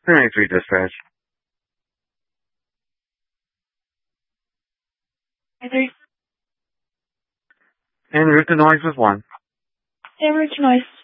393 dispatch. Hi, 3. En route to noise was 1. En route to noise.